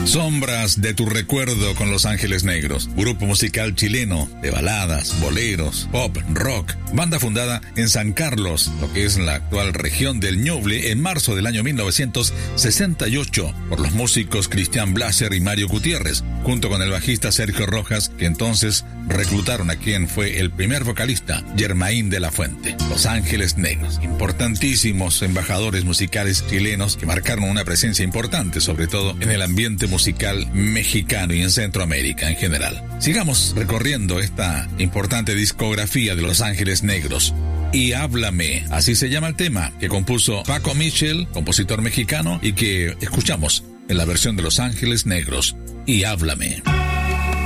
Sombras de tu recuerdo con Los Ángeles Negros, grupo musical chileno de baladas, boleros, pop, rock, banda fundada en San Carlos, lo que es la actual región del Ñuble, en marzo del año 1968, por los músicos Cristian Blaser y Mario Gutiérrez, junto con el bajista Sergio Rojas, que entonces reclutaron a quien fue el primer vocalista, Germain de la Fuente. Los Ángeles Negros, importantísimos embajadores musicales chilenos que marcaron una presencia importante, sobre todo en el ambiente musical mexicano y en Centroamérica en general. Sigamos recorriendo esta importante discografía de Los Ángeles Negros. Y Háblame, así se llama el tema que compuso Paco Mitchell, compositor mexicano, y que escuchamos en la versión de Los Ángeles Negros. Y Háblame.